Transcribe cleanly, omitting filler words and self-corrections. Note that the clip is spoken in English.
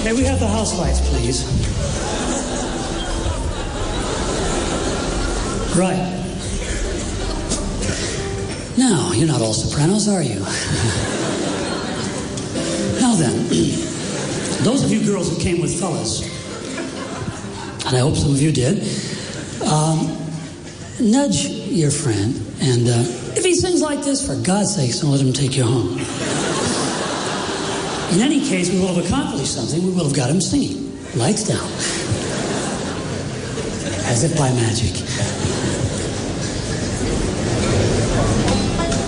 May we have the house lights, please? Right. Now, you're not all sopranos, are you? Now then, those of you girls who came with fellas, and I hope some of you did, nudge your friend, and if he sings like this, for God's sakes, don't let him take you home. In any case, we will have accomplished something. We will have got him singing. Lights down. As if by magic.